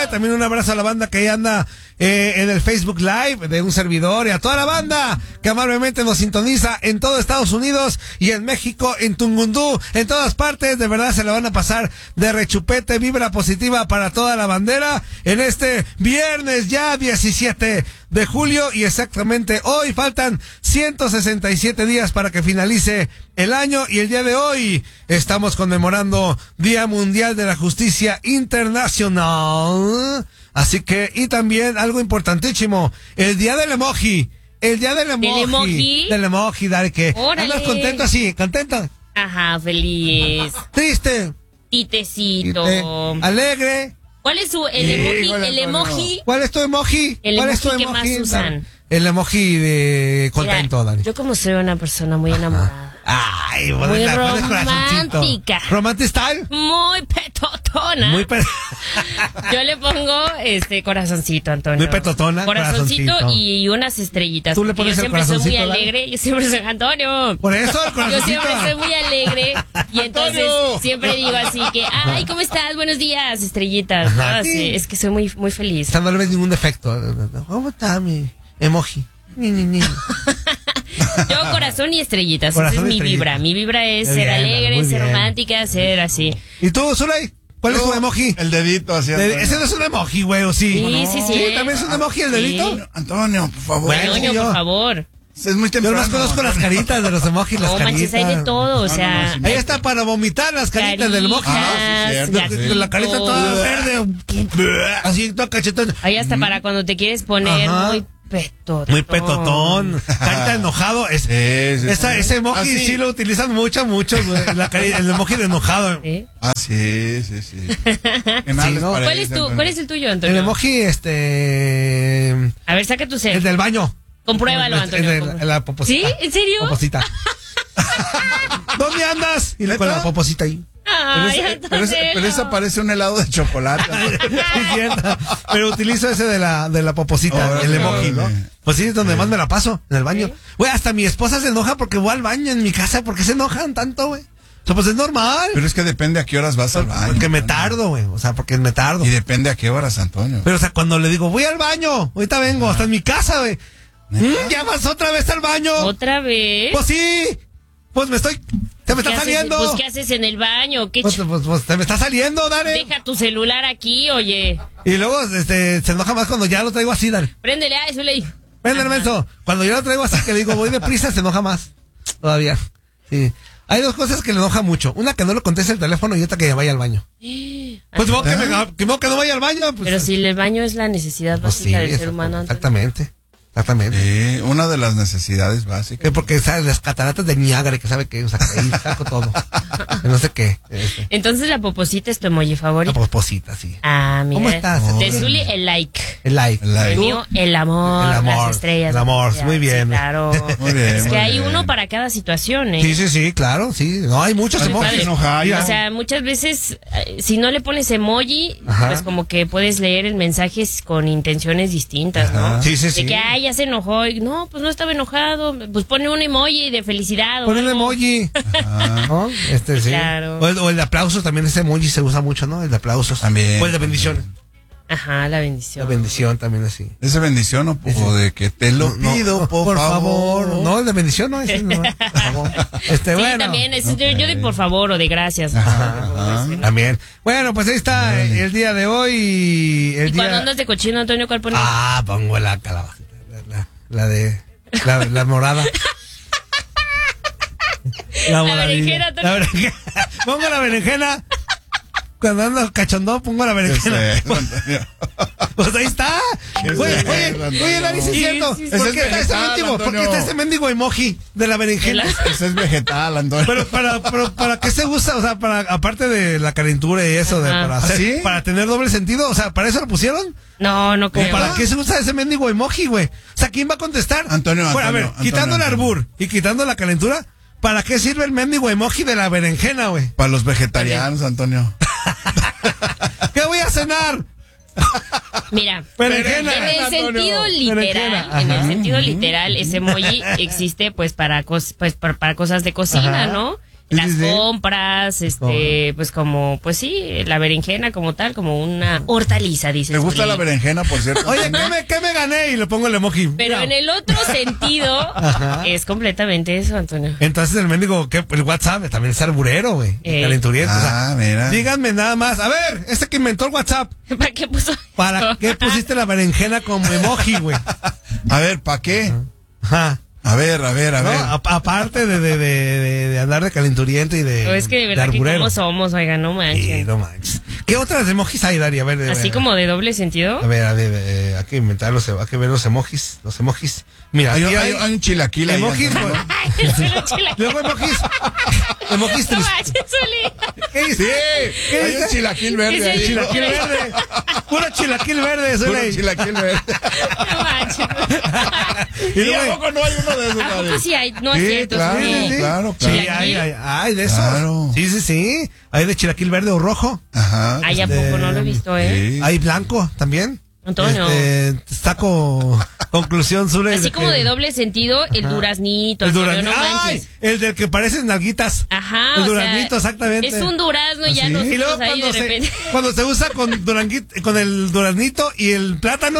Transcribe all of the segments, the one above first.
También un abrazo a la banda que ahí anda en el Facebook Live de un servidor y a toda la banda que amablemente nos sintoniza en todo Estados Unidos y en México, en Tungundú, en todas partes. De verdad se la van a pasar de rechupete, vibra positiva para toda la bandera en este viernes ya 17 de julio y exactamente hoy faltan 167 días para que finalice el año y el día de hoy estamos conmemorando Día Mundial de la Justicia Internacional. Así que, y también algo importantísimo, el Día del Emoji. El Día del Emoji. ¿Del emoji? Del emoji, dale que. ¡Órale! ¿Andas contento así? ¿Contento? Ajá, feliz. Triste. Titecito. Alegre. ¿Cuál es el emoji? El emoji. ¿Cuál es tu emoji? El ¿Cuál emoji es tu que emoji? más usan. El emoji de contento, Mira, Dani. yo como soy una persona muy enamorada. Ay, Muy romántica. ¿Romantic style? Muy petotona. Yo le pongo corazoncito, Antonio. Muy petotona. Corazoncito y unas estrellitas. Tú le pones yo el siempre soy muy corazoncito, alegre. Yo siempre soy Antonio. Por eso el corazoncito. Yo siempre soy muy alegre. Y entonces siempre digo así que, ay, ¿cómo estás? Buenos días, estrellitas. Ajá, Sí, es que soy muy, muy feliz. O sea, no le ves ningún defecto. ¿Cómo está mi emoji? Ni. Yo corazón y estrellitas, Corazón esa es y mi estrellitas. vibra. Mi vibra es Muy ser bien, alegre, muy ser bien. romántica, ser así. ¿Y tú, Zulay? ¿Cuál es tu emoji? El dedito así. Ese no es un emoji, güey, ¿o sí? Sí. Sí, también es un emoji el dedito. Antonio, por favor. Bueno, Antonio, yo- por favor. Es muy Yo temprano. más conozco las caritas de los emojis, las No manches, caritas. hay de todo, o sea. sí, Ahí está para vomitar las caritas del emoji, ¿no? sí, cierto, gatitos. La carita toda verde, así toda cachetona. Ahí hasta para cuando te quieres poner Ajá. muy petotón. Muy petotón, carita enojado. Ese emoji Ah, sí. sí lo utilizan mucho, güey. El emoji de enojado. ¿Sí? Ah, sí. Que nada Sí, les ¿no? parece, ¿Cuál es Antonio. ¿Cuál es el tuyo, El Antonio? emoji, A ver, saca tu el cel. del baño. Compruébalo, Antonio. En la poposita. ¿Sí? ¿En serio? Poposita. ¿Dónde andas? Y con la poposita ahí. Ay, Pero esa parece un helado de chocolate. Sí, cierto. Pero utilizo ese de la poposita, Órale, el emoji, ¿no? órale. Pues sí, es donde más me la paso, en el baño. Güey, hasta mi esposa se enoja porque voy al baño en mi casa. ¿Por qué se enojan tanto, güey? O sea, pues es normal. Pero es que depende a qué horas vas al baño. Porque me Antonio. tardo, güey. O sea, porque me tardo. Y depende a qué horas, Antonio. Pero, o sea, cuando le digo, voy al baño, ahorita vengo, hasta en mi casa, güey. ¿Ya vas otra vez al baño? ¿Otra vez? Pues sí. Pues me estoy... Se me ¿Qué está haces? saliendo. Pues, ¿qué haces en el baño? ¿Qué Pues se me está saliendo, dale. Deja tu celular aquí, oye. Y luego se enoja más cuando ya lo traigo así, dale. Préndele a eso, le Ven, menso. Cuando yo lo traigo así, que le digo, voy deprisa, se enoja más. Todavía. Sí. Hay dos cosas que le enoja mucho. Una, que no le conteste el teléfono y otra, que vaya al baño. Pues modo que no vaya al baño. Pues, Pero si el baño es la necesidad pues básica sí, del ser humano, Antonio. exactamente. Una de las necesidades básicas. Porque sabes las cataratas de Niágara, que sabe que, o sea, que ahí saco todo. Que no sé qué. Entonces la poposita es tu emoji La favorito. poposita, sí. Ah, mira. ¿Cómo estás? De Zuli, el like. El like. El like. El mío, el amor, El amor, las estrellas. el amor, Sí, muy bien. claro. Muy bien, Es que muy hay bien. uno para cada situación, ¿eh? Sí, claro, sí. No, hay muchos Muy emojis. padre. enoja, O sea, muchas veces, si no le pones emoji, Ajá. pues como que puedes leer el mensaje con intenciones distintas, ¿no? Ajá. Sí. De que, ay, ya se enojó. Y, no, pues no estaba enojado. Pues pone un emoji de felicidad. Pon o un algo. emoji. ¿No? Sí. Claro. O el de aplausos también, ese emoji se usa mucho, ¿no? El de aplausos. También. O el de bendición. Ajá, la bendición. La bendición también así. ¿Esa bendición o de que te lo pido, por favor? No, el de bendición no, ese no. Por favor. Sí, Bueno. también. Yo de por favor o de gracias. También. Bueno, pues ahí está el día de hoy. ¿Y cuando andas de cochino, Antonio, cuál pones? Pongo la calabaza. La morada. La moradilla. berenjena, Antonio. La berenjena. Pongo la berenjena. Cuando ando cachondón, pongo la berenjena. Pues ahí está. Oye, Lari, sí es cierto. sí, ¿Por ese qué es está ese vegetal, último? ¿Por qué Antonio. está ese mendigo emoji de la berenjena? Ese es vegetal, Antonio. Pero ¿para qué se usa? O sea, aparte de la calentura y eso, Ajá. ¿sí? ¿Sí? Para tener doble sentido, o sea, ¿para eso lo pusieron? No, no ¿O creo. para qué se usa ese mendigo emoji, güey? O sea, ¿quién va a contestar? Antonio, Bueno, a ver, Antonio, quitando el Antonio. arbur y quitando la calentura, ¿para qué sirve el mendigo emoji de la berenjena, güey? Para los vegetarianos, Antonio. ¿Qué voy a cenar? Mira, Berenjena. en el Antonio. sentido literal, Berenjena, en el ajá. sentido literal, ese emoji existe pues para cosas de cocina, Ajá. ¿no? las compras, pues como, pues sí, la berenjena como tal, como una hortaliza, dices. ¿Te gusta la berenjena, por cierto? Oye, ¿qué me gané? Y le pongo el emoji. Pero en el otro sentido, es completamente eso, Antonio. Entonces el mendigo, el WhatsApp también es arburero, güey. Calenturiento. Mira. Díganme nada más. A ver, este que inventó el WhatsApp. ¿Para qué puso? ¿Para qué pusiste la berenjena como emoji, güey? A ver, ¿para qué? Ajá. A ver. No, aparte de andar de calenturiento y de. No, es que de verdad que cómo somos, oiga, no manches. Sí, no manches. ¿Qué otras emojis hay, Dari? A ver, así como de doble sentido. A ver, hay que inventarlos, hay que ver los emojis. Mira, hay un chilaquil ahí. Emojis, güey. Luego emojis. Emojis No tristes. manches, Zuli. ¿Qué dice? Sí, hay un chilaquil verde ahí. Chilaquil verde. Puro chilaquil verde, Puro chilaquil verde. No manches. ¿Y a poco no hay uno de esos? ¿A poco sí hay? No es cierto. Claro, sí. claro. Sí, hay de esos. Claro. Sí. Hay de chilaquil verde o rojo. Ajá. Ay, ¿a poco no lo he visto, Sí. Hay blanco también. Antonio. Saco conclusión, Zule. Así como de doble sentido, el duraznito. El Antonio, duraznito. no manches. El del que parecen nalguitas. Ajá. El duraznito, exactamente. Es un durazno y ya ¿Sí? nosotros Y luego ahí de repente. cuando se usa con el duraznito y el plátano,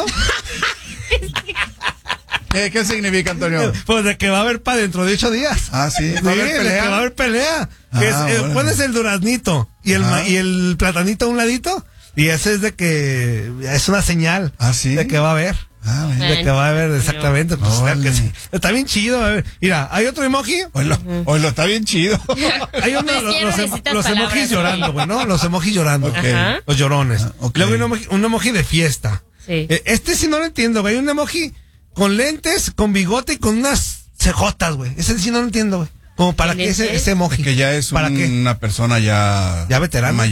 ¿Qué significa, Antonio? pues de que va a haber para dentro de 8 días. Ah, sí. Sí, de que va a haber pelea. Bueno. Pones el duraznito y el platanito a un ladito y ese es de que es una señal de que va a haber. De que va a haber, exactamente. Pues, claro que sí. Está bien chido. A ver, mira, hay otro emoji. Oilo, está bien chido. Hay los emojis llorando, güey, ¿no? Los emojis llorando. Okay. Los llorones. Okay. Luego hay un emoji de fiesta. Sí. Este sí no lo entiendo, güey. Hay un emoji con lentes, con bigote y con unas cejotas, güey. Ese sí no lo entiendo, güey. Como para qué ese emoji. Que ya es una persona ya veterana.